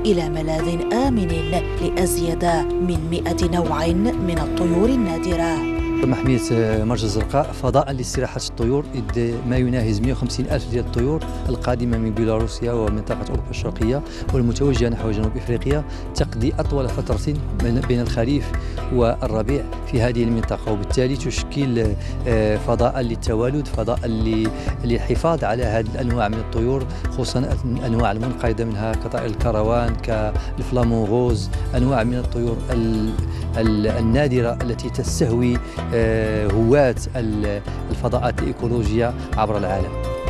إلى ملاذ آمن لأزيد من 100 نوع من الطيور النادرة. محمية مرج الزرقاء فضاء لاستراحة الطيور، إذ ما يناهز 150 ألف ديال الطيور القادمة من بيلاروسيا ومنطقة أوروبا الشرقية والمتوجهة نحو جنوب إفريقيا تقضي أطول فترة بين الخريف والربيع في هذه المنطقة، وبالتالي تشكل فضاء للتوالد، فضاء للحفاظ على هذه الأنواع من الطيور، خصوصا الأنواع المنقرضة منها كطائر الكروان كالفلامون غوز، أنواع من الطيور النادرة التي تستهوي هواة الفضاءات الإيكولوجية عبر العالم.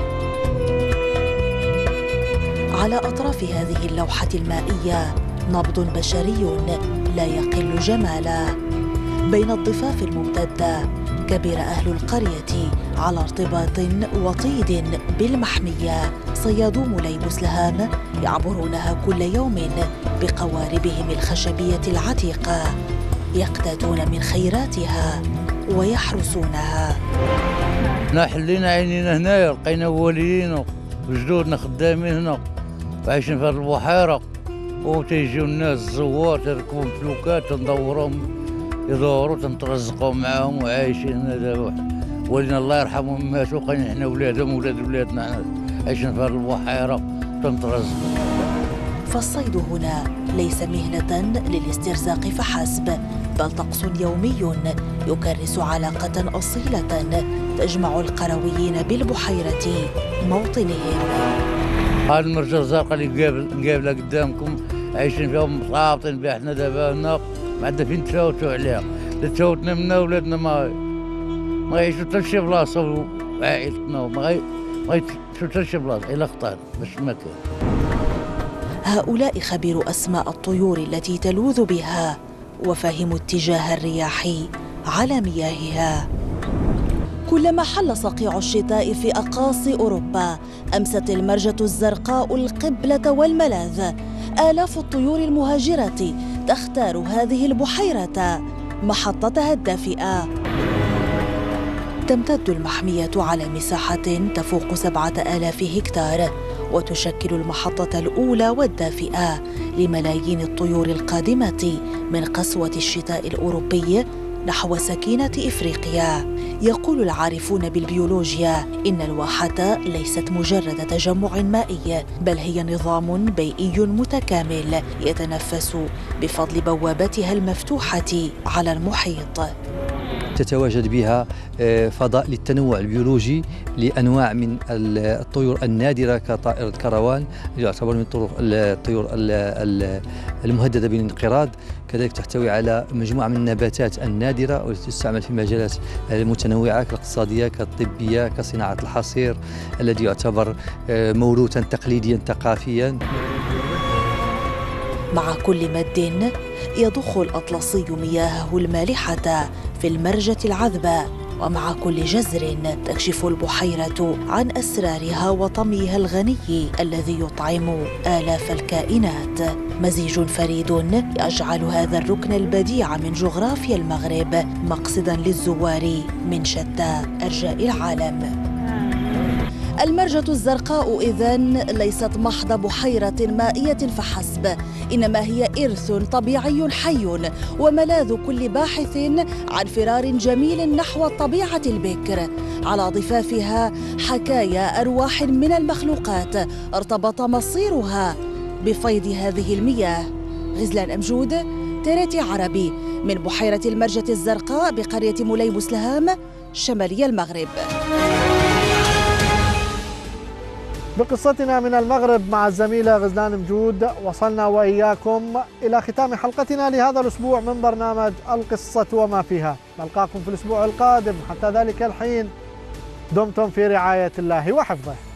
على أطراف هذه اللوحة المائية نبض بشري لا يقل جمالا. بين الضفاف الممتدة كبر أهل القرية على ارتباط وطيد بالمحمية. صيادو مولاي بوسلهام يعبرونها كل يوم بقواربهم الخشبية العتيقة، يقتاتون من خيراتها ويحرسونها. حنا حلينا عينينا هنايا، لقينا والدينا وجدودنا خدامين هنا وعايشين في هذه البحيره، وتيجيو الناس الزوار تركبوا الفلوكات تندوروهم يدوروا تنترزقوا معاهم وعايشين هنا دابا. والدينا الله يرحمهم ماتوا، وقينا حنا ولادهم ولاد ولادنا عايشين في هذه البحيره تنترزقوا. فالصيد هنا ليس مهنة للاسترزاق فحسب، بل طقس يومي يكرس علاقة أصيلة تجمع القرويين بالبحيرة موطنهم. هذه المرجة الزرقاء اللي قابلة قدامكم عايشين فيها مصابطين بها، حنا دابا هنا ما عندنا فين نتفاوتوا عليها، إذا تفاوتنا منا ولادنا ما يعيشوا حتى شي بلاصة، وعائلتنا ما يعيشوا حتى شي بلاصة إلا خطانا باش ما كان. هؤلاء خبير أسماء الطيور التي تلوذ بها وفهموا اتجاه الرياح على مياهها. كلما حل صقيع الشتاء في أقاصي أوروبا أمست المرجة الزرقاء القبلة والملاذ. آلاف الطيور المهاجرة تختار هذه البحيرة محطتها الدافئة. تمتد المحمية على مساحة تفوق 7000 هكتار، وتشكل المحطة الأولى والدافئة لملايين الطيور القادمة من قسوة الشتاء الأوروبي نحو سكينة إفريقيا. يقول العارفون بالبيولوجيا إن الواحة ليست مجرد تجمع مائي، بل هي نظام بيئي متكامل يتنفس بفضل بوابتها المفتوحة على المحيط. تتواجد بها فضاء للتنوع البيولوجي لأنواع من الطيور النادرة كطائر الكروان اللي يعتبر من الطيور المهددة بالانقراض. كذلك تحتوي على مجموعة من النباتات النادرة والتي تستعمل في مجالات متنوعة كالاقتصادية كالطبية كصناعة الحصير الذي يعتبر موروثا تقليديا ثقافيا. مع كل مد يضخ الأطلسي مياهه المالحة في المرجة العذبة، ومع كل جزر تكشف البحيرة عن أسرارها وطميها الغني الذي يطعم آلاف الكائنات. مزيج فريد يجعل هذا الركن البديع من جغرافيا المغرب مقصداً للزوار من شتى أرجاء العالم. المرجة الزرقاء إذن ليست محض بحيرة مائية فحسب، إنما هي إرث طبيعي حي وملاذ كل باحث عن فرار جميل نحو الطبيعة البكر. على ضفافها حكايا أرواح من المخلوقات ارتبط مصيرها بفيض هذه المياه. غزلان أمجود، تريتي عربي، من بحيرة المرجة الزرقاء بقرية مولاي بوسلهام شمالي المغرب. بقصتنا من المغرب مع الزميلة غزلان مجود وصلنا وإياكم إلى ختام حلقتنا لهذا الأسبوع من برنامج القصة وما فيها. نلقاكم في الأسبوع القادم، حتى ذلك الحين دمتم في رعاية الله وحفظه.